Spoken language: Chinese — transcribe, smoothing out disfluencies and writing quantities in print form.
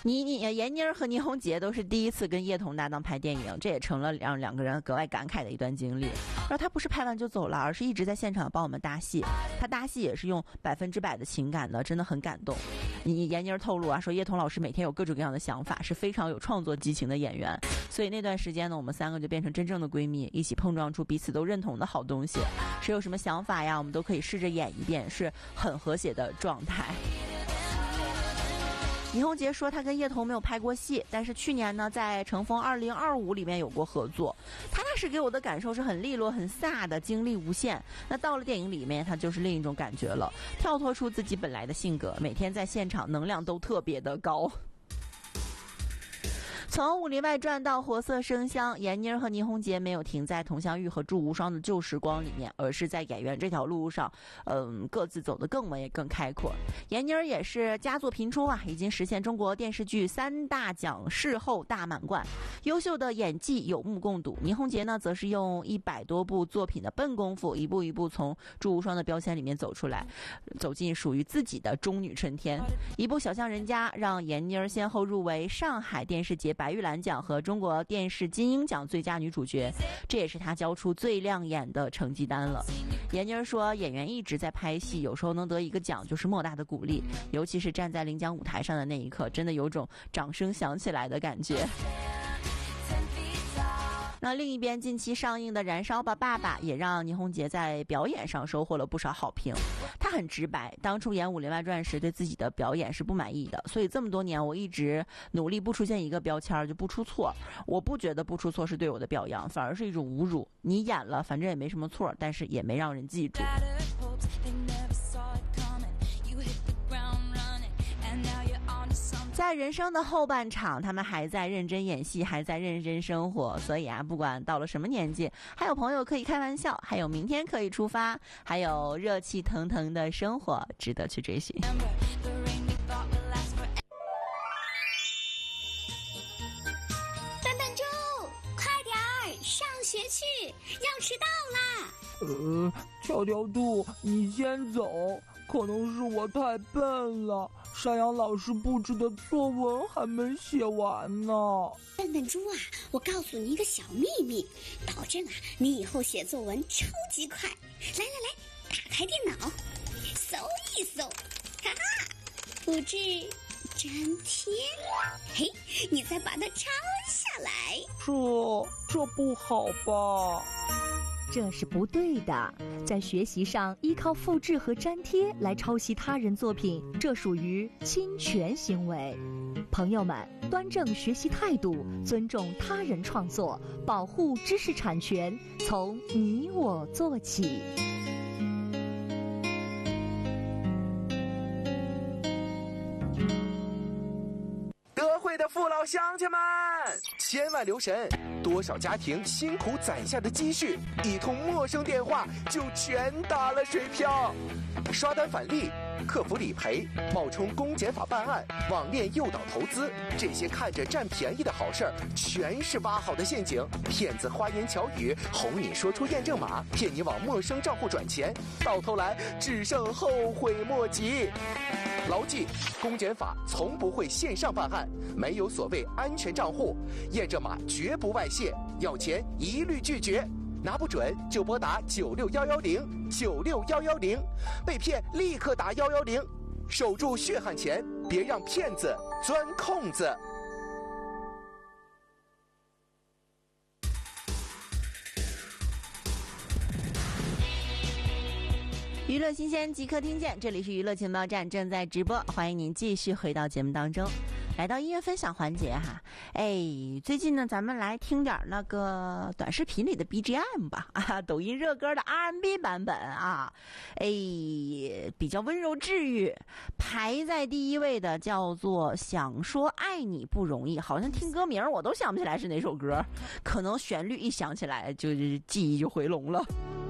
闫妮和倪虹洁都是第一次跟叶童搭档拍电影，这也成了让两个人格外感慨的一段经历。而他不是拍完就走了，而是一直在现场帮我们搭戏，他搭戏也是用100%的情感的，真的很感动。闫妮透露啊，说叶童老师每天有各种各样的想法，是非常有创作激情的演员，所以那段时间呢，我们3个就变成真正的闺蜜，一起碰撞出彼此都认同的好东西。谁有什么想法呀，我们都可以试着演一遍，是很和谐的状态。倪虹洁说她跟叶童没有拍过戏，但是去年呢在《乘风2025》里面有过合作。她那时给我的感受是很利落很飒的，精力无限。那到了电影里面她就是另一种感觉了，跳脱出自己本来的性格，每天在现场能量都特别的高。从《武林外传》到《活色生香》，闫妮和倪虹洁没有停在佟湘玉和祝无双的旧时光里面，而是在演员这条路上，各自走得更稳也更开阔。闫妮也是佳作频出啊，已经实现中国电视剧3大奖视后大满贯，优秀的演技有目共睹。倪虹洁呢，则是用100多部作品的笨功夫，一步一步从祝无双的标签里面走出来，走进属于自己的中女春天。一部《小巷人家》让闫妮先后入围上海电视节白玉兰奖和中国电视金鹰奖最佳女主角，这也是她交出最亮眼的成绩单了。闫妮说，演员一直在拍戏，有时候能得一个奖就是莫大的鼓励，尤其是站在领奖舞台上的那一刻，真的有种掌声响起来的感觉。那另一边，近期上映的《燃烧吧爸爸》也让倪虹洁在表演上收获了不少好评。她很直白，当初演《武林外传》时对自己的表演是不满意的，所以这么多年我一直努力不出现一个标签，就不出错。我不觉得不出错是对我的表扬，反而是一种侮辱。你演了，反正也没什么错，但是也没让人记住。在人生的后半场，他们还在认真演戏，还在认真生活，所以啊，不管到了什么年纪，还有朋友可以开玩笑，还有明天可以出发，还有热气腾腾的生活值得去追寻。 笨笨猪，快点儿，上学去，要迟到啦！ 条条兔，你先走，可能是我太笨了，山羊老师布置的作文还没写完呢。 笨笨猪啊，我告诉你一个小秘密，保证啊，你以后写作文超级快。来，打开电脑，搜一搜，哈哈，复制粘贴，嘿，你再把它抄下来。 这不好吧？ 这是不对的，在学习上依靠复制和粘贴来抄袭他人作品，这属于侵权行为。朋友们，端正学习态度，尊重他人创作，保护知识产权，从你我做起。 德惠的父老乡亲们，千万留神，多少家庭辛苦攒下的积蓄，一通陌生电话就全打了水漂。刷单返利、客服理赔、冒充公检法办案、网恋诱导投资，这些看着占便宜的好事儿，全是挖好的陷阱。骗子花言巧语哄你说出验证码，骗你往陌生账户转钱，到头来只剩后悔莫及。牢记，公检法从不会线上办案，没有所谓安全账户，验证码绝不外泄，要钱一律拒绝，拿不准就拨打96110，96110，被骗立刻打110，守住血汗钱，别让骗子钻空子。 娱乐新鲜即刻听见，这里是娱乐情报站正在直播，欢迎您继续回到节目当中。来到音乐分享环节哈，最近呢，咱们来听点那个短视频里的 BGM 吧，抖音热歌的 R&B 版本啊，比较温柔治愈。排在第一位的叫做《想说爱你不容易》，好像听歌名我都想不起来是哪首歌，可能旋律一想起来就是记忆就回笼了。